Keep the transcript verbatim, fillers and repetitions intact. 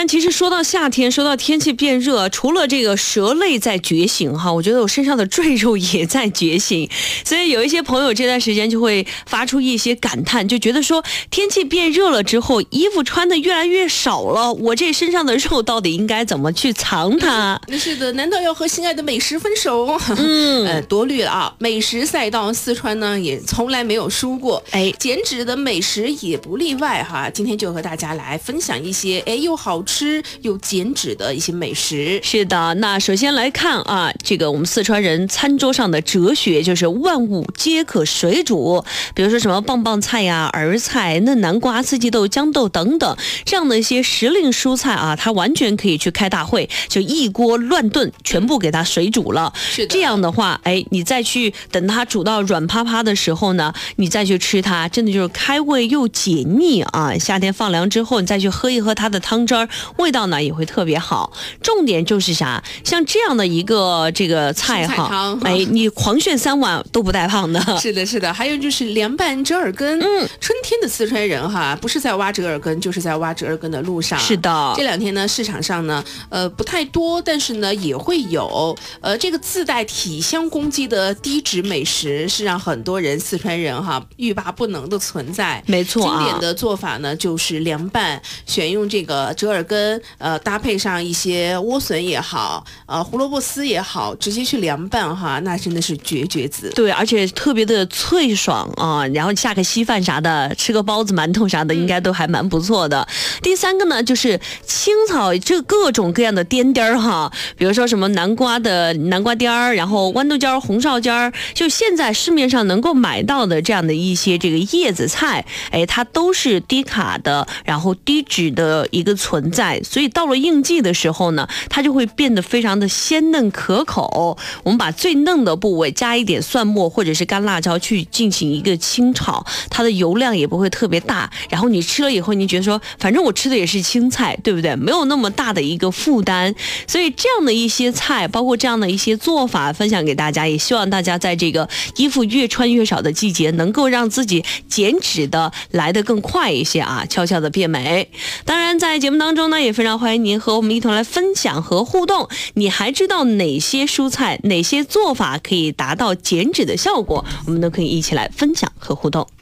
看，其实说到夏天，说到天气变热，除了这个蛇类在觉醒哈，我觉得我身上的赘肉也在觉醒。所以有一些朋友这段时间就会发出一些感叹，就觉得说天气变热了之后，衣服穿的越来越少了，我这身上的肉到底应该怎么去藏它？ 是的，难道要和心爱的美食分手？嗯，呃，多虑了啊！美食赛道四川呢也从来没有输过，哎，减脂的美食也不例外哈。今天就和大家来分享一些哎又好吃又减脂的一些美食。 是的，那首先来看啊，这个我们四川人餐桌上的哲学就是万物皆可水煮，比如说什么棒棒菜呀、儿菜、嫩南瓜、四季豆、豇豆等等这样的一些时令蔬菜啊，它完全可以去开大会，就一锅乱炖，全部给它水煮了。 是的， 这样的话，哎，你再去等它煮到软趴趴的时候呢，你再去吃它，真的就是开胃又解腻啊！夏天放凉之后，你再去喝一喝它的汤汁儿，味道呢也会特别好。重点就是啥，像这样的一个这个菜哈，哎，你狂炫三碗都不带胖的。 是的，是的。还有就是凉拌折耳根，嗯，春天的四川人哈，不是在挖折耳根，就是在挖折耳根的路上。 是的， 这两天呢，市场上呢，呃，不太多，但是呢也会有，呃，这个自带体香攻击的低脂美食，是让很多人四川人哈欲罢不能的存在。 没错、啊， 经典的做法呢就是凉拌，选用这个折耳根，呃，搭配上一些莴笋也好，呃，胡萝卜丝也好，直接去凉拌哈，那真的是绝绝子。 对，而且特别的脆爽啊，然后下个稀饭啥的，吃个包子、馒头啥的，应该都还蛮不错的。嗯、第三个呢，就是青草，这各种各样的颠颠儿哈，比如说什么南瓜的南瓜颠儿，然后豌豆尖儿、红烧尖儿，就现在市面上能够买到的这样的一些这个叶子菜，哎，它都是低卡的，然后低脂的一个存在，所以到了应季的时候呢，它就会变得非常的鲜嫩可口。我们把最嫩的部位加一点蒜末或者是干辣椒去进行一个清炒，它的油量也不会特别大，然后你吃了以后，你觉得说，反正我吃的也是青菜，对不对？没有那么大的一个负担，所以这样的一些菜，包括这样的一些做法，分享给大家，也希望大家在这个衣服越穿越少的季节，能够让自己减脂的来得更快一些啊，悄悄的变美。当然，在节目当中呢，也非常欢迎您和我们一同来分享和互动。你还知道哪些蔬菜、哪些做法可以达到减脂的效果？我们都可以一起来分享和互动。